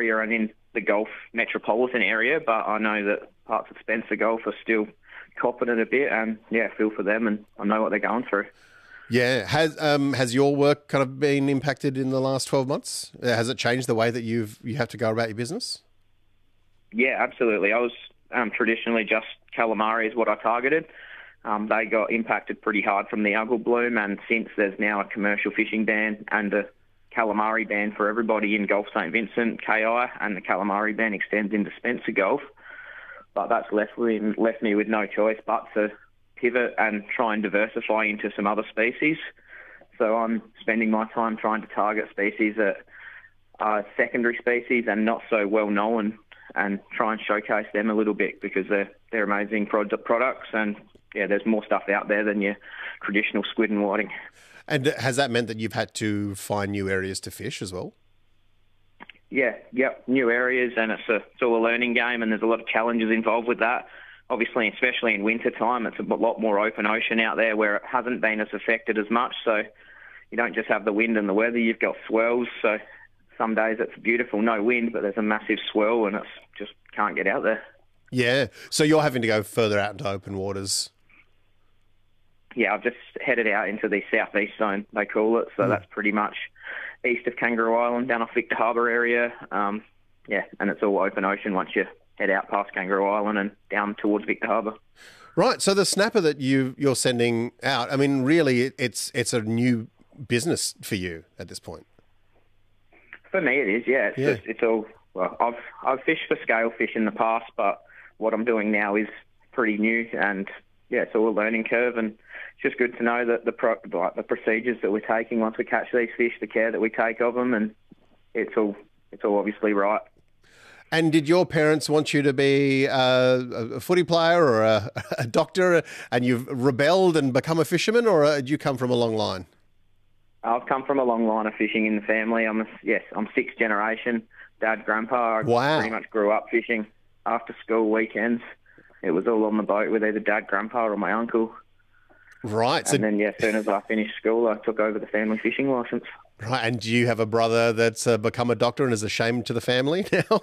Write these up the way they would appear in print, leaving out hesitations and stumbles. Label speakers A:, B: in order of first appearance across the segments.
A: area and in the Gulf metropolitan area, but I know that parts of Spencer Gulf are still copping it a bit, and feel for them, and I know what they're going through.
B: Yeah. Has your work kind of been impacted in the last 12 months? Has it changed the way that you have to go about your business?
A: Yeah, absolutely. I was traditionally just calamari is what I targeted. They got impacted pretty hard from the algal bloom, and since there's now a commercial fishing ban and a calamari ban for everybody in Gulf St Vincent, KI, and the calamari ban extends into Spencer Gulf. But that's left me with no choice but to pivot and try and diversify into some other species. So I'm spending my time trying to target species that are secondary species and not so well known, and try and showcase them a little bit, because they're amazing products, and there's more stuff out there than your traditional squid and whiting.
B: And has that meant that you've had to find new areas to fish as well?
A: New areas, and it's all a learning game, and there's a lot of challenges involved with that. Obviously, especially in winter time, it's a lot more open ocean out there where it hasn't been as affected as much. So you don't just have the wind and the weather, you've got swells. So some days it's beautiful, no wind, but there's a massive swell and it's just can't get out there.
B: Yeah. So you're having to go further out into open waters.
A: Yeah, I've just headed out into the southeast zone, they call it. So that's pretty much east of Kangaroo Island, down off Victor Harbour area. And it's all open ocean once you head out past Kangaroo Island and down towards Victor Harbour.
B: Right. So the snapper that you're sending out, I mean, really, it's a new business for you at this point.
A: For me, it is. Yeah, it's all. Well, I've fished for scale fish in the past, but what I'm doing now is pretty new, and it's all a learning curve, and it's just good to know that the procedures that we're taking once we catch these fish, the care that we take of them, and it's all obviously right.
B: And did your parents want you to be a footy player or a doctor, and you've rebelled and become a fisherman, or did you come from a long line?
A: I've come from a long line of fishing in the family. I'm sixth generation. Dad, grandpa.
B: Wow.
A: I pretty much grew up fishing after school weekends. It was all on the boat with either dad, grandpa, or my uncle.
B: Right.
A: And then, as soon as I finished school, I took over the family fishing licence.
B: Right. And do you have a brother that's become a doctor and is a shame to the family now?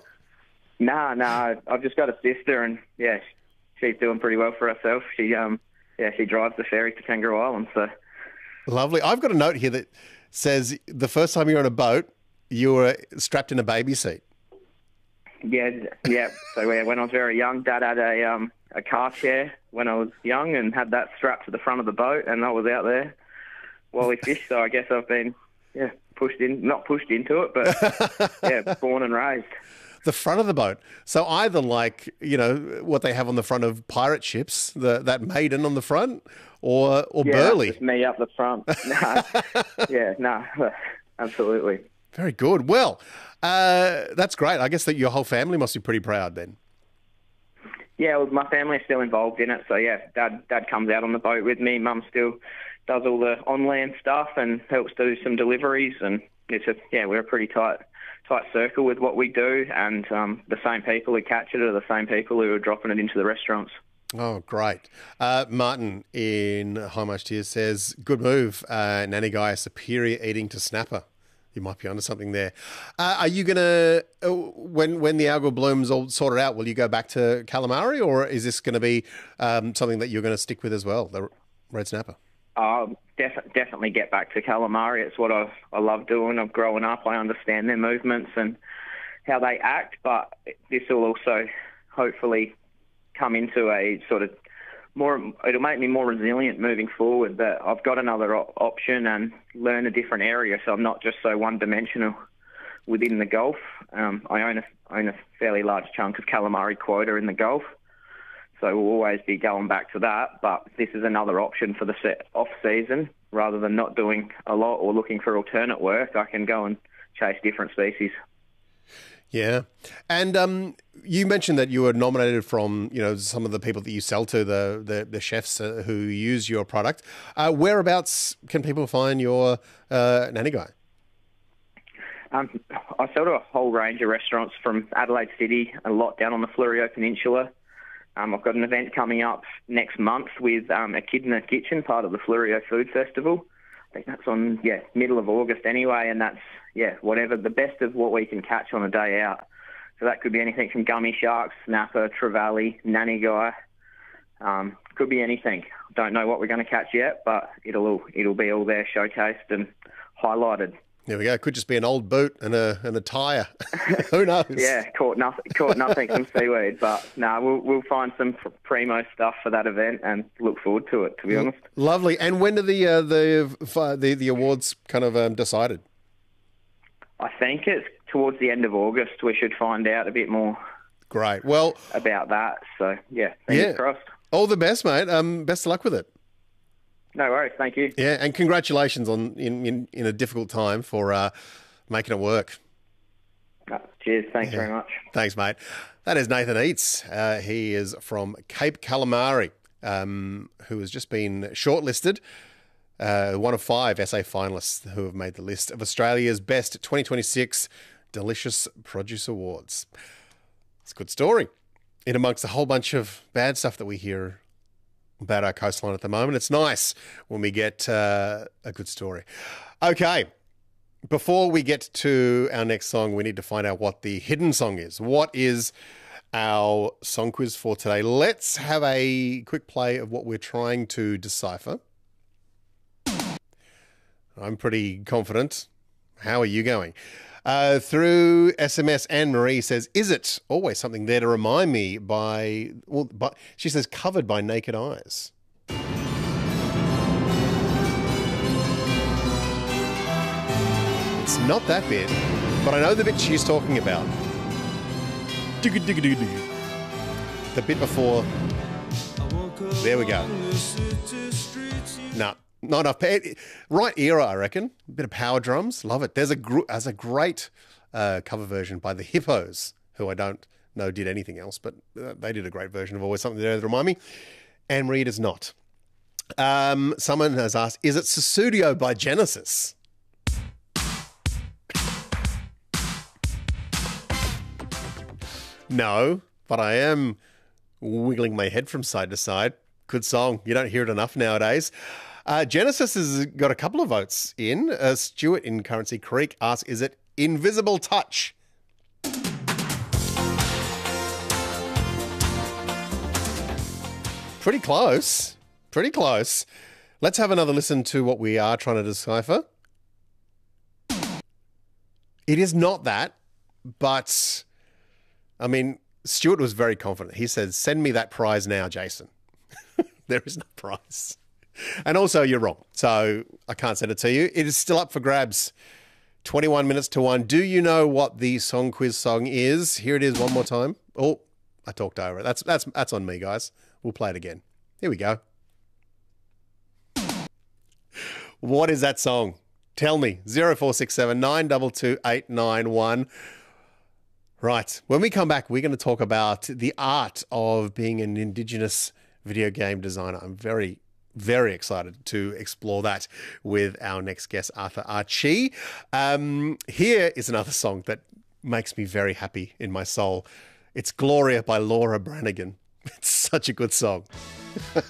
A: No. I've just got a sister, and she's doing pretty well for herself. She drives the ferry to Kangaroo Island. So
B: lovely. I've got a note here that says the first time you were on a boat, you were strapped in a baby seat.
A: Yeah. So when I was very young, Dad had a car chair when I was young and had that strapped to the front of the boat, and I was out there while we fished. So I guess I've been not pushed into it, but born and raised.
B: The front of the boat. So either like, what they have on the front of pirate ships, that maiden on the front, or Burley.
A: Just me up the front. No, absolutely.
B: Very good. Well, that's great. I guess that your whole family must be pretty proud then.
A: Yeah, well, my family is still involved in it. So Dad comes out on the boat with me. Mum still does all the on-land stuff and helps do some deliveries, and we're a pretty tight circle with what we do, and the same people who catch it are the same people who are dropping it into the restaurants.
B: Oh, great. Martin in High Marsh Tears says, good move, nanny guy, superior eating to snapper. You might be onto something there. Are you going to, when the algal bloom's all sorted out, will you go back to calamari, or is this going to be something that you're going to stick with as well, the red snapper?
A: I'll definitely get back to calamari. It's what I love doing. I've grown up. I understand their movements and how they act, but this will also hopefully come into a sort of it'll make me more resilient moving forward, that I've got another option and learn a different area, so I'm not just so one-dimensional within the Gulf. I own a fairly large chunk of calamari quota in the Gulf, so we'll always be going back to that, but this is another option for the off-season. Rather than not doing a lot or looking for alternate work, I can go and chase different species.
B: Yeah. And you mentioned that you were nominated from, some of the people that you sell to, the chefs who use your product. Whereabouts can people find your nanny guy?
A: I sell to a whole range of restaurants from Adelaide City, a lot down on the Fleurieu Peninsula. I've got an event coming up next month with a Kid in the Kitchen, part of the Fleurieu Food Festival. I think that's on, middle of August anyway, and that's, whatever, the best of what we can catch on a day out. So that could be anything from Gummy Sharks, Snapper, Trevally, Nanny Guy. Could be anything. Don't know what we're going to catch yet, but it'll be all there showcased and highlighted.
B: There we go. Could just be an old boot and a tyre. Who knows?
A: Yeah, caught nothing from seaweed, but we'll find some primo stuff for that event and look forward to it. To be honest,
B: lovely. And when are the awards kind of decided?
A: I think it's towards the end of August. We should find out a bit more.
B: Great. Well,
A: about that. So yeah, fingers crossed.
B: All the best, mate. Best of luck with it.
A: No worries. Thank you.
B: Yeah, and congratulations on in a difficult time for making it work.
A: Cheers. Thanks very much.
B: Thanks, mate. That is Nathan Eates. He is from Cape Calamari, who has just been shortlisted. One of 5 SA finalists who have made the list of Australia's best 2026 Delicious Produce Awards. It's a good story. In amongst a whole bunch of bad stuff that we hear about our coastline at the moment, it's nice when we get a good story. Okay, before we get to our next song, we need to find out what the hidden song is. What is our song quiz for today? Let's have a quick play of what we're trying to decipher. I'm pretty confident. How are you going? Through SMS, Anne-Marie says, is it always something there to remind me but she says, covered by naked eyes. It's not that bit, but I know the bit she's talking about. The bit before. There we go. No. Not enough. Right era, I reckon. A bit of power drums. Love it. There's a great cover version by the Hippos, who I don't know did anything else, but they did a great version of Always Something There to Remind Me. Anne-Marie does not. Someone has asked, is it Sussudio by Genesis? No, but I am wiggling my head from side to side. Good song. You don't hear it enough nowadays. Genesis has got a couple of votes in. Stuart in Currency Creek asks, is it Invisible Touch? Pretty close. Pretty close. Let's have another listen to what we are trying to decipher. It is not that, but, I mean, Stuart was very confident. He said, send me that prize now, Jason. There is no prize. And also, you're wrong. So I can't send it to you. It is still up for grabs. 21 minutes to 1. Do you know what the song quiz song is? Here it is one more time. Oh, I talked over it. That's on me, guys. We'll play it again. Here we go. What is that song? Tell me. 0467 922 891. Right. When we come back, we're going to talk about the art of being an Indigenous video game designer. I'm very, very excited to explore that with our next guest, Arthur Archie. Here is another song that makes me very happy in my soul. It's Gloria by Laura Branigan. It's such a good song.